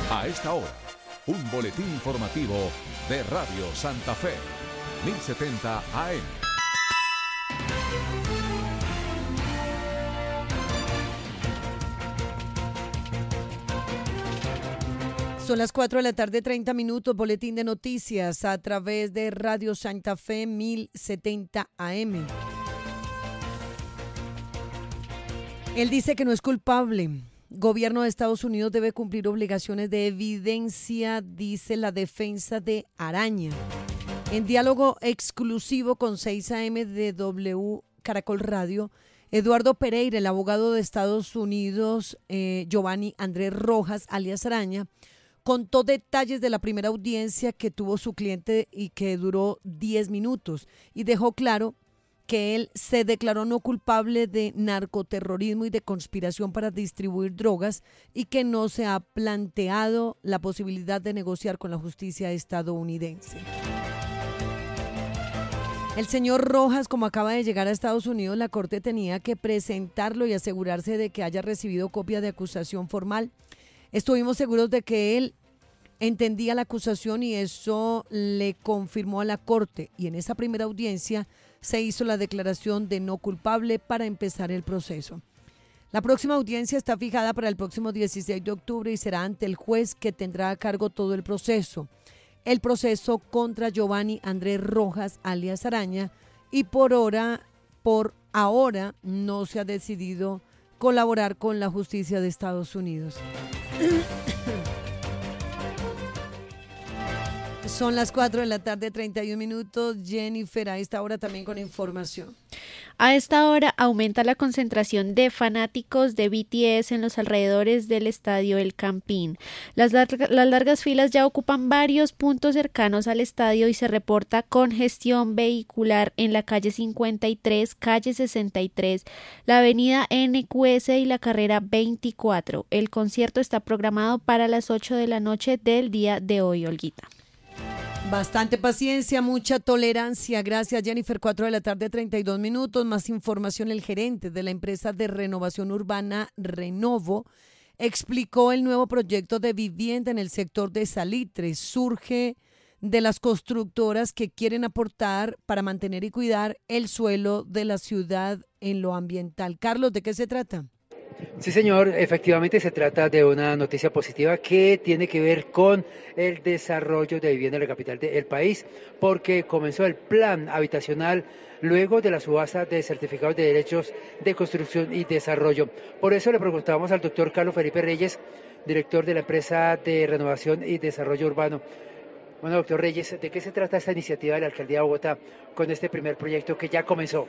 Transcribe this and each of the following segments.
A esta hora, un boletín informativo de Radio Santa Fe, 1070 AM. Son las 4 de la tarde, 30 minutos, boletín de noticias a través de Radio Santa Fe 1070 AM. Él dice que no es culpable. Gobierno de Estados Unidos debe cumplir obligaciones de evidencia, dice la defensa de Araña. En diálogo exclusivo con 6 AM de W Caracol Radio, Eduardo Pereira, el abogado de Estados Unidos, Giovanni Andrés Rojas, alias Araña, contó detalles de la primera audiencia que tuvo su cliente y que duró 10 minutos y dejó claro que él se declaró no culpable de narcoterrorismo y de conspiración para distribuir drogas y que no se ha planteado la posibilidad de negociar con la justicia estadounidense. El señor Rojas, como acaba de llegar a Estados Unidos, la Corte tenía que presentarlo y asegurarse de que haya recibido copia de acusación formal. Estuvimos seguros de que él entendía la acusación y eso le confirmó a la Corte. Y en esa primera audiencia se hizo la declaración de no culpable para empezar el proceso. La próxima audiencia está fijada para el próximo 16 de octubre y será ante el juez que tendrá a cargo todo el proceso. El proceso contra Giovanni Andrés Rojas, alias Araña, y por ahora no se ha decidido colaborar con la justicia de Estados Unidos. Son las 4 de la tarde, 31 minutos. Jennifer, a esta hora también con información. A esta hora aumenta la concentración de fanáticos de BTS en los alrededores del estadio El Campín. Las largas filas ya ocupan varios puntos cercanos al estadio y se reporta congestión vehicular en la calle 53, calle 63, la avenida NQS y la carrera 24. El concierto está programado para las 8 de la noche del día de hoy, Olguita. Bastante paciencia, mucha tolerancia. Gracias, Jennifer. 4 de la tarde, 32 minutos. Más información. El gerente de la empresa de renovación urbana Renovo explicó el nuevo proyecto de vivienda en el sector de Salitre. Surge de las constructoras que quieren aportar para mantener y cuidar el suelo de la ciudad en lo ambiental. Carlos, ¿de qué se trata? Sí, señor, efectivamente se trata de una noticia positiva que tiene que ver con el desarrollo de vivienda en la capital del país, porque comenzó el plan habitacional luego de la subasta de certificados de derechos de construcción y desarrollo. Por eso le preguntábamos al doctor Carlos Felipe Reyes, director de la empresa de renovación y desarrollo urbano. Bueno, doctor Reyes, ¿de qué se trata esta iniciativa de la Alcaldía de Bogotá con este primer proyecto que ya comenzó?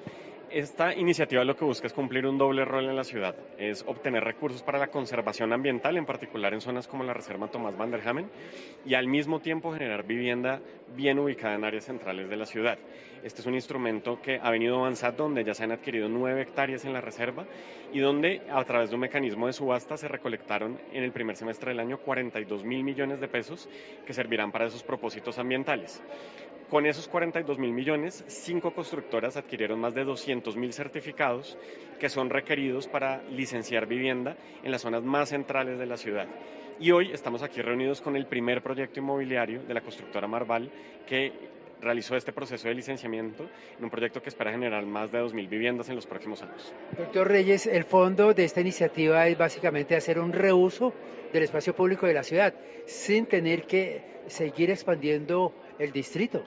Esta iniciativa lo que busca es cumplir un doble rol en la ciudad, es obtener recursos para la conservación ambiental, en particular en zonas como la Reserva Tomás Van der Hamen, y al mismo tiempo generar vivienda bien ubicada en áreas centrales de la ciudad. Este es un instrumento que ha venido avanzando, donde ya se han adquirido 9 hectáreas en la reserva y donde a través de un mecanismo de subasta se recolectaron en el primer semestre del año 42.000 millones de pesos que servirán para esos propósitos ambientales. Con esos 42.000 millones, 5 constructoras adquirieron más de 200.000 certificados que son requeridos para licenciar vivienda en las zonas más centrales de la ciudad. Y hoy estamos aquí reunidos con el primer proyecto inmobiliario de la constructora Marval que realizó este proceso de licenciamiento en un proyecto que espera generar más de 2.000 viviendas en los próximos años. Doctor Reyes, el fondo de esta iniciativa es básicamente hacer un reuso del espacio público de la ciudad sin tener que seguir expandiendo el distrito.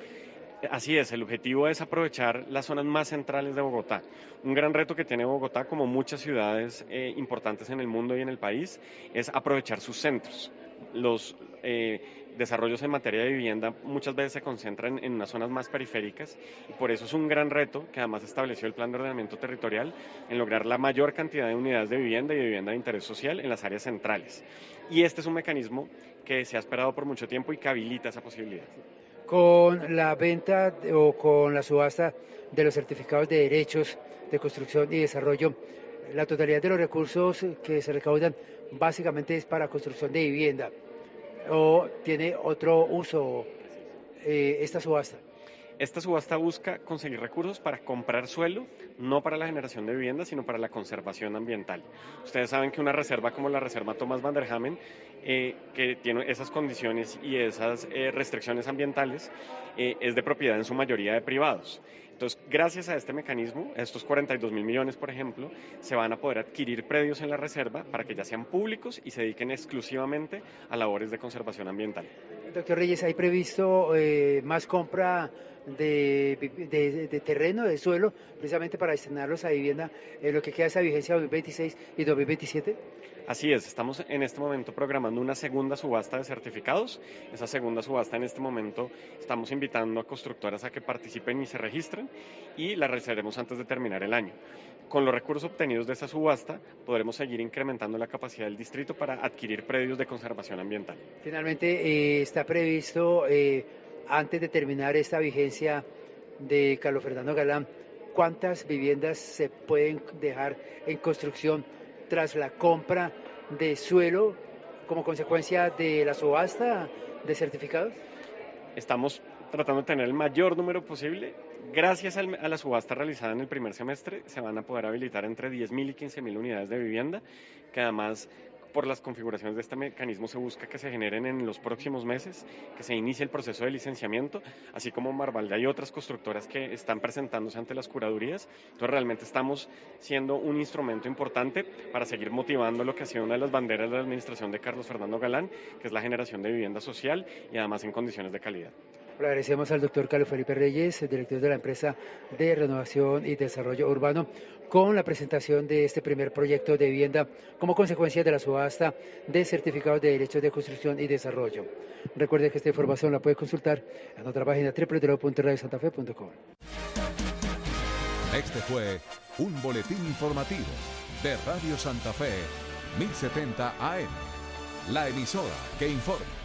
Así es, el objetivo es aprovechar las zonas más centrales de Bogotá. Un gran reto que tiene Bogotá, como muchas ciudades importantes en el mundo y en el país, es aprovechar sus centros. Los desarrollos en materia de vivienda muchas veces se concentran en unas zonas más periféricas y por eso es un gran reto que además estableció el Plan de Ordenamiento Territorial en lograr la mayor cantidad de unidades de vivienda y de vivienda de interés social en las áreas centrales. Y este es un mecanismo que se ha esperado por mucho tiempo y que habilita esa posibilidad. Con la venta o con la subasta de los certificados de derechos de construcción y desarrollo, la totalidad de los recursos que se recaudan básicamente es para construcción de vivienda o tiene otro uso esta subasta. Esta subasta busca conseguir recursos para comprar suelo no para la generación de vivienda, sino para la conservación ambiental. Ustedes saben que una reserva como la Reserva Thomas van der Hamen, que tiene esas condiciones y esas restricciones ambientales, es de propiedad en su mayoría de privados. Entonces, gracias a este mecanismo, estos 42.000 millones, por ejemplo, se van a poder adquirir predios en la reserva para que ya sean públicos y se dediquen exclusivamente a labores de conservación ambiental. Doctor Reyes, ¿hay previsto más compra de terreno, de suelo, precisamente para destinarlos a vivienda en lo que queda de esa vigencia 2026 y 2027? Así es, estamos en este momento programando una segunda subasta de certificados. Esa segunda subasta en este momento estamos invitando a constructoras a que participen y se registren y la realizaremos antes de terminar el año. Con los recursos obtenidos de esa subasta podremos seguir incrementando la capacidad del distrito para adquirir predios de conservación ambiental. Finalmente, está previsto, antes de terminar esta vigencia de Carlos Fernando Galán, ¿cuántas viviendas se pueden dejar en construcción tras la compra de suelo como consecuencia de la subasta de certificados? Estamos tratando de tener el mayor número posible. Gracias a la subasta realizada en el primer semestre, se van a poder habilitar entre 10.000 y 15.000 unidades de vivienda, que además, por las configuraciones de este mecanismo, se busca que se generen en los próximos meses, que se inicie el proceso de licenciamiento, así como Marvalda y otras constructoras que están presentándose ante las curadurías. Entonces, realmente estamos siendo un instrumento importante para seguir motivando lo que ha sido una de las banderas de la administración de Carlos Fernando Galán, que es la generación de vivienda social y además en condiciones de calidad. Le agradecemos al doctor Carlos Felipe Reyes, director de la empresa de renovación y desarrollo urbano, con la presentación de este primer proyecto de vivienda como consecuencia de la subasta de certificados de derechos de construcción y desarrollo. Recuerde que esta información la puede consultar en nuestra página www.radiosantafe.com. Este fue un boletín informativo de Radio Santa Fe, 1070 AM, la emisora que informa.